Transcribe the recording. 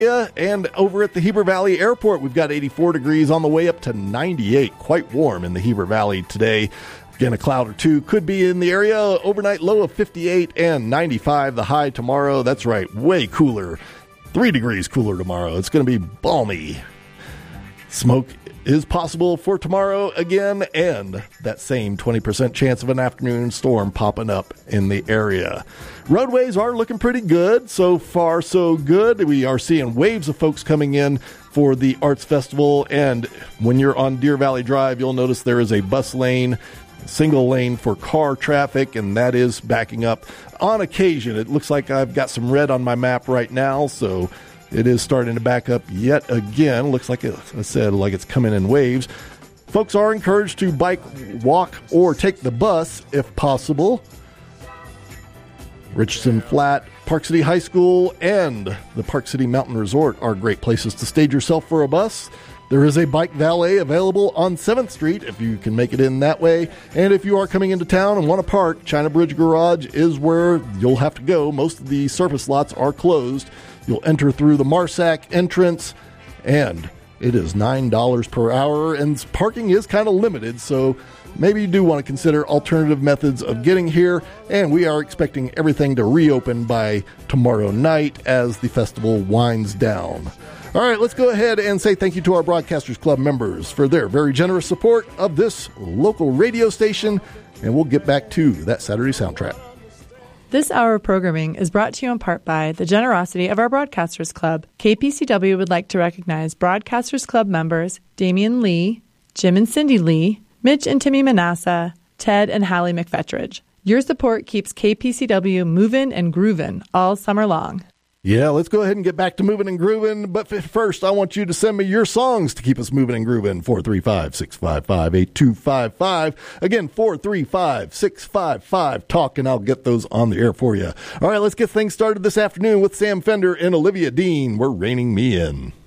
And over at the Heber Valley Airport, we've got 84 degrees on the way up to 98. Quite warm in the Heber Valley today. Again, a cloud or two could be in the area. Overnight low of 58 and 95. The high tomorrow, that's right, way cooler. 3 degrees cooler tomorrow. It's going to be balmy. Smoke is possible for tomorrow again, and that same 20% chance of an afternoon storm popping up in the area. Roadways are looking pretty good. So far, so good. We are seeing waves of folks coming in for the Arts Festival, and when you're on Deer Valley Drive, you'll notice there is a bus lane, single lane for car traffic, and that is backing up on occasion. It looks like I've got some red on my map right now, so it is starting to back up yet again. Looks like, I said, like it's coming in waves. Folks are encouraged to bike, walk, or take the bus if possible. Richardson Flat, Park City High School, and the Park City Mountain Resort are great places to stage yourself for a bus. There is a bike valet available on 7th Street if you can make it in that way. And if you are coming into town and want to park, China Bridge Garage is where you'll have to go. Most of the surface lots are closed. You'll enter through the Marsac entrance, and it is $9 per hour, and parking is kind of limited, so maybe you do want to consider alternative methods of getting here, and we are expecting everything to reopen by tomorrow night as the festival winds down. All right, let's go ahead and say thank you to our Broadcasters Club members for their very generous support of this local radio station, and we'll get back to that Saturday soundtrack. This hour of programming is brought to you in part by the generosity of our Broadcasters Club. KPCW would like to recognize Broadcasters Club members Damian Lee, Jim and Cindy Lee, Mitch and Timmy Manasseh, Ted and Hallie McFetridge. Your support keeps KPCW moving and grooving all summer long. Yeah, let's go ahead and get back to moving and grooving. But first, I want you to send me your songs to keep us moving and grooving. 435-655-8255. Again, 435-655-TALK, and I'll get those on the air for you. All right, let's get things started this afternoon with Sam Fender and Olivia Dean. We're reining me in.